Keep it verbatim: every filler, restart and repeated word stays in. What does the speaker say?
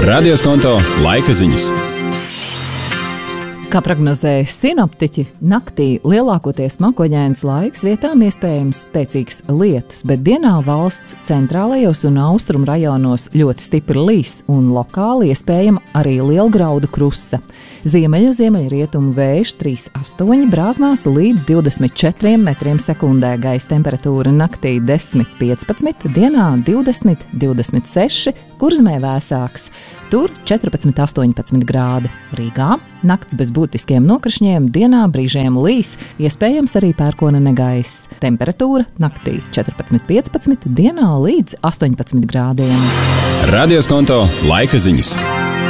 Radioskonto laika ziņas. Kā prognozēja sinoptiķi, naktī lielākoties makoņains laiks, vietām iespējams spēcīgs lietus, bet dienā valsts centrālajos un austrumu rajonos ļoti stipri līs un lokāli iespējama arī lielgraudu krusa. Ziemeļu ziemeļrietumu vējš trīs astoņi brāzmās līdz divdesmit četriem metriem sekundē, gaisa temperatūra naktī desmit piecpadsmit, dienā divdesmit divdesmit seši, Kurzemē vēsāks. Tur četrpadsmit astoņpadsmit grādi. Rīgā nakts bez būtiskiem nokrišņiem, dienā brīžiem līs, iespējams arī pērkona negaiss. Temperatūra naktī četrpadsmit piecpadsmit, dienā līdz astoņpadsmit grādiem. Radioskonto laika ziņas.